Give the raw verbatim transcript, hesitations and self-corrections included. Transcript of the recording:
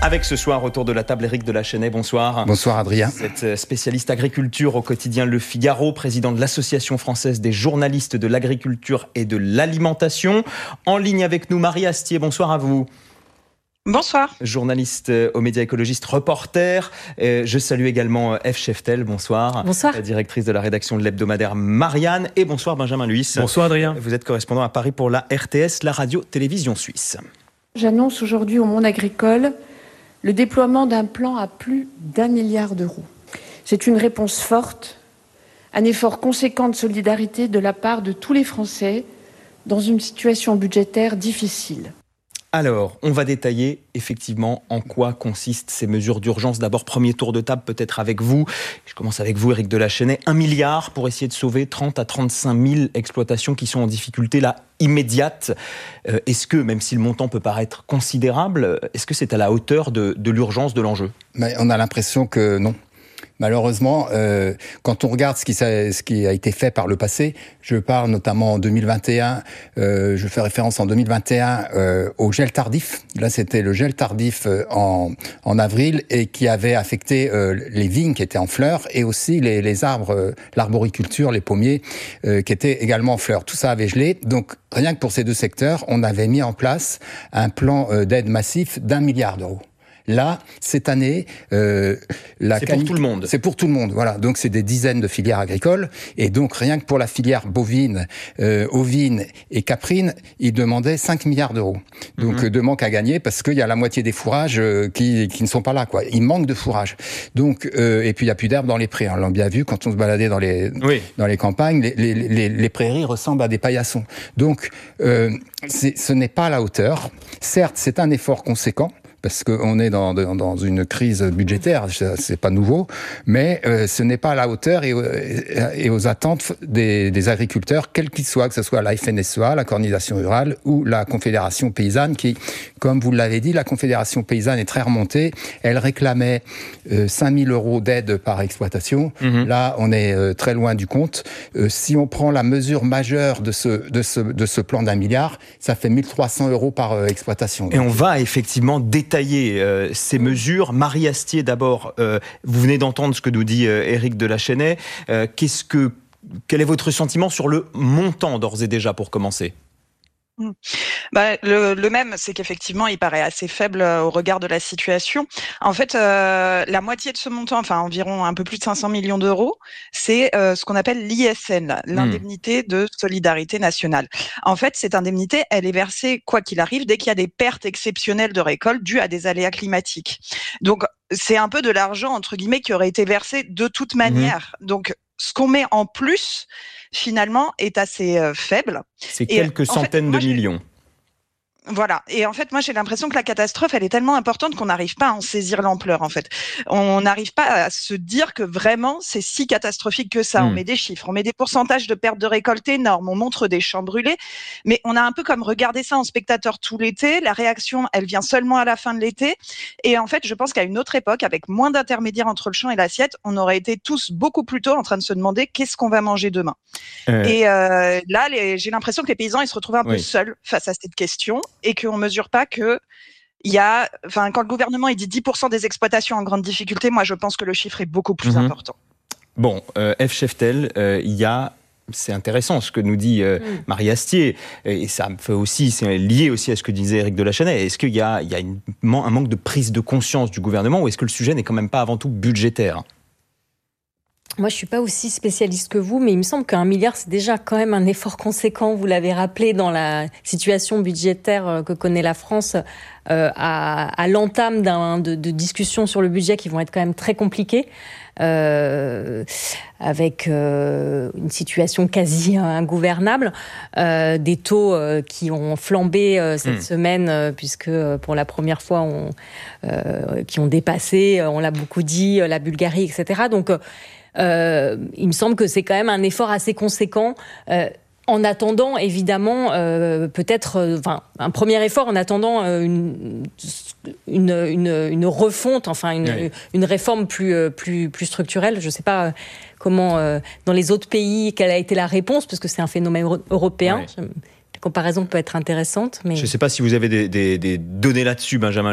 Avec ce soir, autour de la table, Éric de la Chênaie, bonsoir. Bonsoir Adrien. Vous êtes spécialiste agriculture au quotidien Le Figaro, président de l'Association française des journalistes de l'agriculture et de l'alimentation. En ligne avec nous, Marie Astier, bonsoir à vous. Bonsoir. Journaliste aux médias écologistes, reporter. Je salue également Eve Scheftel, bonsoir. Bonsoir. Directrice de la rédaction de l'hebdomadaire Marianne. Et bonsoir Benjamin Luis. Bonsoir Adrien. Vous êtes correspondant à Paris pour la R T S, la radio-télévision suisse. J'annonce aujourd'hui au monde agricole le déploiement d'un plan à plus d'un milliard d'euros. C'est une réponse forte, un effort conséquent de solidarité de la part de tous les Français dans une situation budgétaire difficile. Alors, on va détailler effectivement en quoi consistent ces mesures d'urgence. D'abord, premier tour de table peut-être avec vous. Je commence avec vous, Éric de la Chênaie. Un milliard pour essayer de sauver trente à trente-cinq mille exploitations qui sont en difficulté là, immédiate. Euh, est-ce que, même si le montant peut paraître considérable, est-ce que c'est à la hauteur de, de l'urgence de l'enjeu ? Mais on a l'impression que non. Malheureusement, euh, quand on regarde ce qui, ce qui a été fait par le passé, je parle notamment en deux mille vingt et un, euh, je fais référence en deux mille vingt et un euh, au gel tardif. Là, c'était le gel tardif euh, en, en avril et qui avait affecté euh, les vignes qui étaient en fleurs et aussi les, les arbres, euh, l'arboriculture, les pommiers euh, qui étaient également en fleurs. Tout ça avait gelé. Donc, rien que pour ces deux secteurs, on avait mis en place un plan euh, d'aide massif d'un milliard d'euros. Là, cette année, euh, la c'est cani- pour tout le monde. C'est pour tout le monde, voilà. Donc c'est des dizaines de filières agricoles, et donc rien que pour la filière bovine, euh, ovine et caprine, ils demandaient cinq milliards d'euros. Donc mm-hmm. de manque à gagner parce qu'il y a la moitié des fourrages euh, qui qui ne sont pas là, quoi. Il manque de fourrage. Donc euh, et puis il y a plus d'herbe dans les prés. On l'a bien vu quand on se baladait dans les oui. dans les campagnes, les, les les les prairies ressemblent à des paillassons. Donc euh, c'est, ce n'est pas à la hauteur. Certes, c'est un effort conséquent, parce qu'on est dans, dans, dans une crise budgétaire, c'est pas nouveau, mais euh, ce n'est pas à la hauteur et, et aux attentes des, des agriculteurs, quels qu'ils soient, que ce soit la F N S E A, la Coordination rurale ou la Confédération paysanne, qui, comme vous l'avez dit, la Confédération paysanne est très remontée. Elle réclamait euh, cinq mille euros d'aide par exploitation. Mmh. Là, on est euh, très loin du compte. Euh, si on prend la mesure majeure de ce, de ce, de ce plan d'un milliard, ça fait mille trois cents euros par euh, exploitation. Et on va effectivement détailler Euh, ces mesures. Marie Astier, d'abord, euh, vous venez d'entendre ce que nous dit euh, Éric de la Chênaie. Euh, qu'est-ce que, quel est votre sentiment sur le montant d'ores et déjà pour commencer ? Mmh. Bah, le, le même, c'est qu'effectivement, il paraît assez faible au regard de la situation. En fait, euh, la moitié de ce montant, enfin environ un peu plus de cinq cents millions d'euros, c'est euh, ce qu'on appelle l'I S N, l'indemnité mmh. de solidarité nationale. En fait, cette indemnité, elle est versée, quoi qu'il arrive, dès qu'il y a des pertes exceptionnelles de récolte dues à des aléas climatiques. Donc, c'est un peu de l'argent, entre guillemets, qui aurait été versé de toute manière. Mmh. Donc, ce qu'on met en plus, finalement, est assez euh, faible. C'est quelques et, centaines en fait, moi, de millions. Voilà. Et en fait, moi, j'ai l'impression que la catastrophe, elle est tellement importante qu'on n'arrive pas à en saisir l'ampleur, en fait. On n'arrive pas à se dire que vraiment, c'est si catastrophique que ça. Mmh. On met des chiffres, on met des pourcentages de pertes de récolte énormes, on montre des champs brûlés. Mais on a un peu comme regardé ça en spectateur tout l'été. La réaction, elle vient seulement à la fin de l'été. Et en fait, je pense qu'à une autre époque, avec moins d'intermédiaires entre le champ et l'assiette, on aurait été tous beaucoup plus tôt en train de se demander qu'est-ce qu'on va manger demain. Euh... Et euh, là, les, j'ai l'impression que les paysans, ils se retrouvent un oui. peu seuls face à cette question. Et qu'on ne mesure pas que il y a, enfin, quand le gouvernement il dit dix pour cent des exploitations en grande difficulté, moi je pense que le chiffre est beaucoup plus mmh. important. Bon, euh, Eve Scheftel, euh, il y a, c'est intéressant ce que nous dit euh, mmh. Marie Astier, et ça me fait aussi, c'est lié aussi à ce que disait Éric de la Chênaie. Est-ce qu'il y a, il y a une, un manque de prise de conscience du gouvernement, ou est-ce que le sujet n'est quand même pas avant tout budgétaire ? Moi, je ne suis pas aussi spécialiste que vous, mais il me semble qu'un milliard, c'est déjà quand même un effort conséquent. Vous l'avez rappelé, dans la situation budgétaire que connaît la France, euh, à, à l'entame d'un, de, de discussions sur le budget qui vont être quand même très compliquées, euh, avec euh, une situation quasi ingouvernable, euh, des taux euh, qui ont flambé euh, cette mmh. semaine, euh, puisque euh, pour la première fois, on, euh, qui ont dépassé, on l'a beaucoup dit, la Bulgarie, et cetera. Donc, euh, Euh, il me semble que c'est quand même un effort assez conséquent. Euh, en attendant, évidemment, euh, peut-être, euh, enfin, un premier effort en attendant euh, une, une, une, une refonte, enfin, une, oui. une réforme plus, plus, plus structurelle. Je ne sais pas comment, euh, dans les autres pays, quelle a été la réponse, parce que c'est un phénomène européen. Oui. La comparaison peut être intéressante. Mais... Je ne sais pas si vous avez des, des, des données là-dessus, Benjamin